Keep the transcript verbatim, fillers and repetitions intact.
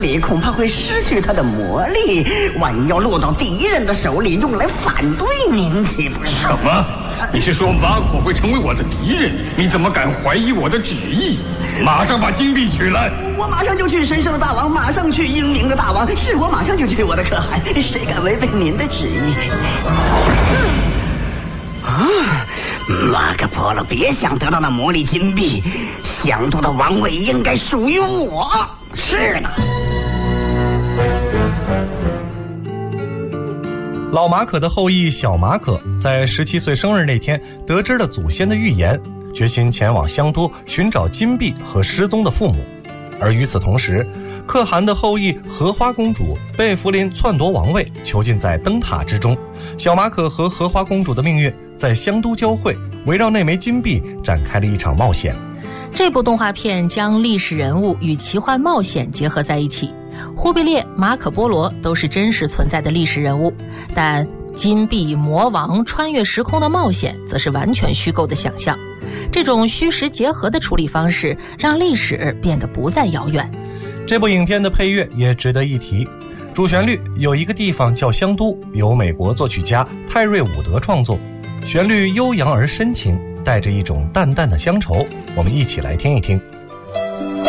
里恐怕会失去它的魔力，万一要落到敌人的手里，用来反对您，岂不是？ 什么？你是说马可会成为我的敌人？你怎么敢怀疑我的旨意？马上把金币取来！ 我马上就去，神圣的大王，马上去，英明的大王，是我马上就去，我的可汗，谁敢违背您的旨意？啊，马可波罗，别想得到那魔力金币，香都的王位应该属于我。是的。 老马可的后裔小马可在十七岁生日那天得知了祖先的预言，决心前往香都寻找金币和失踪的父母。而与此同时，可汗的后裔荷花公主被福临篡夺王位，囚禁在灯塔之中。小马可和荷花公主的命运在香都交汇，围绕那枚金币展开了一场冒险。 这部动画片将历史人物与奇幻冒险结合在一起，忽必烈、马可波罗都是真实存在的历史人物，但金币、魔王、穿越时空的冒险则是完全虚构的想象。这种虚实结合的处理方式让历史变得不再遥远。 这部影片的配乐也值得一提，主旋律有一个地方叫香都，由美国作曲家泰瑞伍德创作，旋律悠扬而深情，带着一种淡淡的乡愁，我们一起来听一听。